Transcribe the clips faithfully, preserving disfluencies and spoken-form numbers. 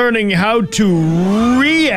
learning how to read.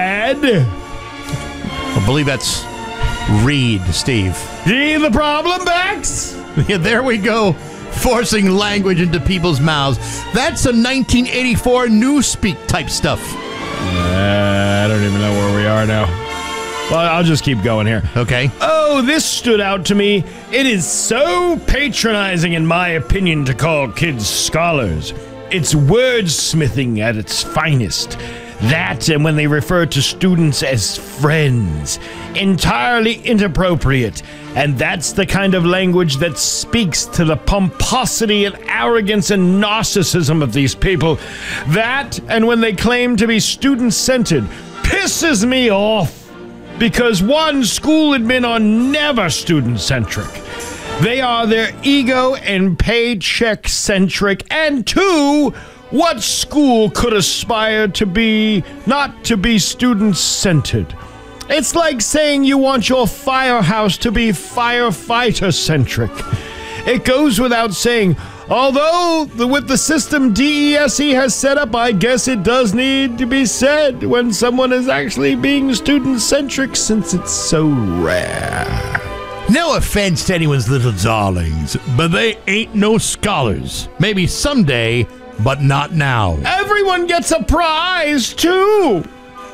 I believe that's read, Steve. See the problem, Bex? Yeah, there we go. Forcing language into people's mouths. That's some nineteen eighty-four Newspeak type stuff. Uh, I don't even know where we are now. Well, I'll just keep going here. Okay. Oh, this stood out to me. It is so patronizing, in my opinion, to call kids scholars. It's wordsmithing at its finest. That, and when they refer to students as friends, entirely inappropriate. And that's the kind of language that speaks to the pomposity and arrogance and narcissism of these people. That, and when they claim to be student-centered, pisses me off. Because one, school admin are never student-centric. They are their ego and paycheck-centric. And two, what school could aspire to be, not to be student-centered? It's like saying you want your firehouse to be firefighter-centric. It goes without saying, although the, with the system D E S E has set up, I guess it does need to be said when someone is actually being student-centric, since it's so rare. No offense to anyone's little darlings, but they ain't no scholars. Maybe someday, but not now. Everyone gets a prize, too.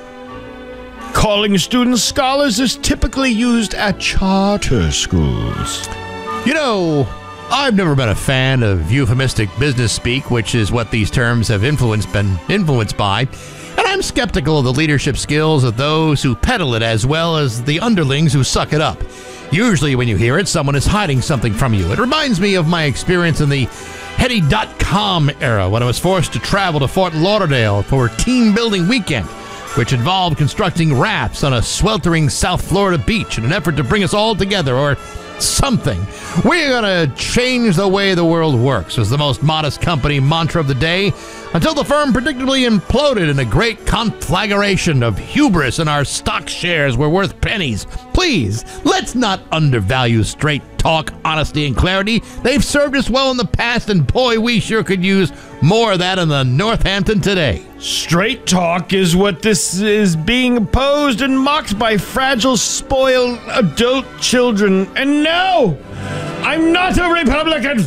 Calling students scholars is typically used at charter schools. You know, I've never been a fan of euphemistic business speak, which is what these terms have influenced been influenced by, and I'm skeptical of the leadership skills of those who peddle it as well as the underlings who suck it up. Usually when you hear it, someone is hiding something from you. It reminds me of my experience in the heady dot com era when I was forced to travel to Fort Lauderdale for team building weekend, which involved constructing rafts on a sweltering South Florida beach in an effort to bring us all together, or something. We're gonna change the way the world works was the most modest company mantra of the day, until the firm predictably imploded in a great conflagration of hubris and our stock shares were worth pennies. Please, let's not undervalue straight talk, honesty, and clarity. They've served us well in the past, and boy, we sure could use more of that in the Northampton today. Straight talk is what this is being opposed and mocked by fragile, spoiled adult children. And no, I'm not a Republican.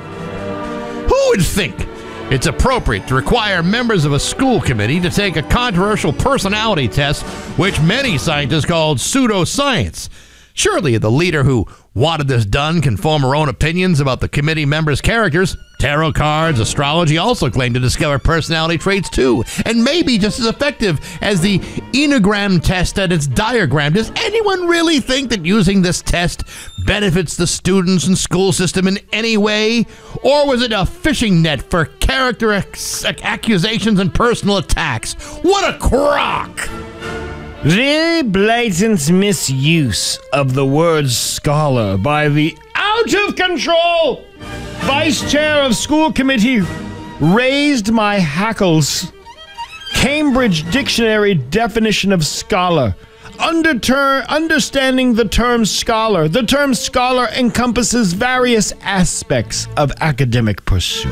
Who would think it's appropriate to require members of a school committee to take a controversial personality test, which many scientists called pseudoscience? Surely the leader who wanted this done can form her own opinions about the committee members' characters. Tarot cards, astrology also claim to discover personality traits too, and maybe just as effective as the Enneagram test at its diagram. Does anyone really think that using this test benefits the students and school system in any way? Or was it a fishing net for character ex- accusations and personal attacks? What a crock! Very blatant misuse of the word scholar by the out-of-control vice chair of school committee raised my hackles. Cambridge Dictionary definition of scholar. Under understanding the term scholar. The term scholar encompasses various aspects of academic pursuit.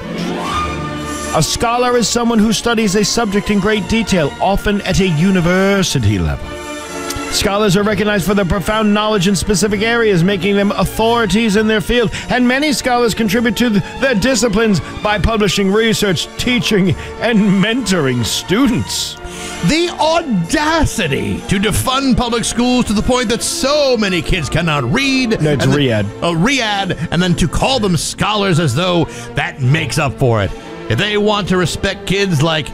A scholar is someone who studies a subject in great detail, often at a university level. Scholars are recognized for their profound knowledge in specific areas, making them authorities in their field, and many scholars contribute to their disciplines by publishing research, teaching, and mentoring students. The audacity to defund public schools to the point that so many kids cannot read. No, it's and Riyadh. Then, oh, Riyadh, and then to call them scholars as though that makes up for it. If they want to respect kids like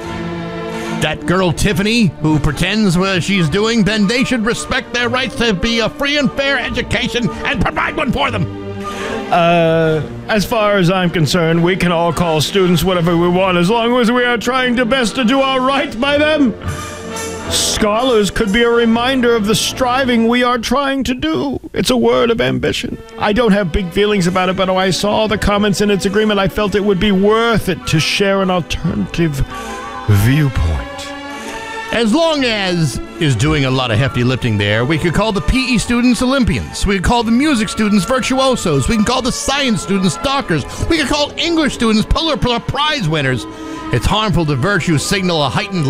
that girl Tiffany, who pretends what she's doing, then they should respect their rights to be a free and fair education and provide one for them. Uh, as far as I'm concerned, we can all call students whatever we want as long as we are trying to best to do our right by them. Scholars could be a reminder of the striving we are trying to do. It's a word of ambition. I don't have big feelings about it, but when I saw the comments in its agreement, I felt it would be worth it to share an alternative viewpoint. As long as is doing a lot of hefty lifting there, we could call the P E students Olympians. We could call the music students virtuosos. We can call the science students doctors. We could call English students Pulitzer Prize winners. It's harmful to virtue signal a heightened